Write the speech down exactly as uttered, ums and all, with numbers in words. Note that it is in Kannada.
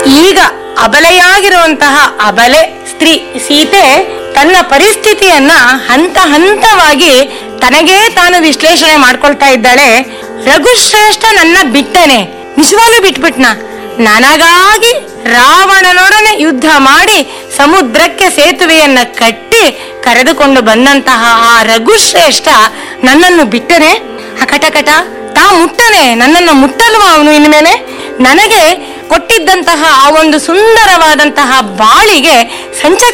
ಈಗ ಅಬಲೆಯಾಗಿರುವಂತಹ ಅಬಲೆ ಸ್ತ್ರೀ ಸೀತೆ ತನ್ನ ಪರಿಸ್ಥಿತಿಯನ್ನ ಹಂತ ಹಂತವಾಗಿ ತನಗೇ ತಾನು ವಿಶ್ಲೇಷಣೆ ಮಾಡ್ಕೊಳ್ತಾ ಇದ್ದಾಳೆ. ರಘುಶ್ರೇಷ್ಠ ನನ್ನ ಬಿಟ್ಟನೆ, ನಿಜವಾಗ್ಲೂ ಬಿಟ್ಬಿಟ್ನ. ನನಗಾಗಿ ರಾವಣನೊಡನೆ ಯುದ್ಧ ಮಾಡಿ ಸಮುದ್ರಕ್ಕೆ ಸೇತುವೆಯನ್ನ ಕಟ್ಟಿ ಕರೆದುಕೊಂಡು ಬಂದಂತಹ ಆ ರಘುಶ್ರೇಷ್ಠ ನನ್ನನ್ನು ಬಿಟ್ಟನೆ, ಅಕಟಕಟ ತಾ ಮುಟ್ಟನೆ, ನನ್ನನ್ನು ಮುಟ್ಟಲ್ವ ಅವನು ಇನ್ಮೇಲೆ? ನನಗೆ ಕೊಟ್ಟಿದ್ದಂತಹ ಆ ಒಂದು ಸುಂದರವಾದಂತಹ ಬಾಳಿಗೆ ಸಂಚ